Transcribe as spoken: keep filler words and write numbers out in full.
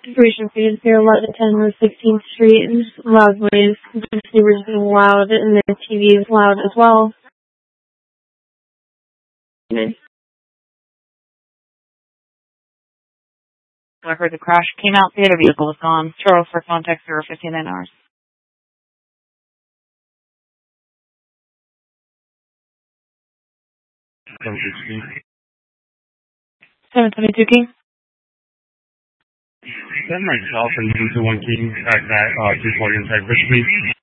Situation feeds here, eleven ten West sixteenth Street. Loud noise. The neighbors being loud, and their T V is loud as well. I heard the crash came out, the other vehicle was gone. Charles for contact zero fifty-nine hours. seven twenty-two King. Send myself and into one King at that uh, two forty inside Rich, please.